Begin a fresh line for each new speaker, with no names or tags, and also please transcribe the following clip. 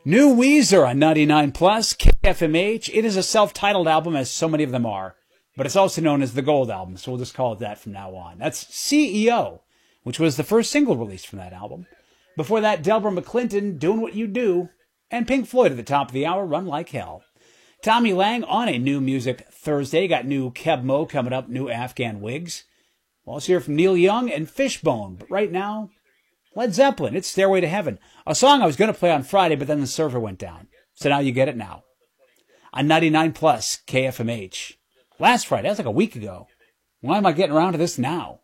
New Weezer on 99 Plus, KFMH. It is a self-titled album, as so many of them are, but it's also known as the Gold Album, so we'll just call it that from now on. That's CEO, which was the first single released from that album. Before that, Delbert McClinton, Doing What You Do, and Pink Floyd at the top of the hour, Run Like Hell. Tommy Lang on a New Music Thursday. Got new Keb Mo coming up, new Afghan Wigs. We'll also hear from Neil Young and Fishbone, but right now, Led Zeppelin, it's Stairway to Heaven. A song I was going to play on Friday, but then the server went down. So now you get it now. On 99 Plus, KFMH. Last Friday, that's like a week ago. Why am I getting around to this now?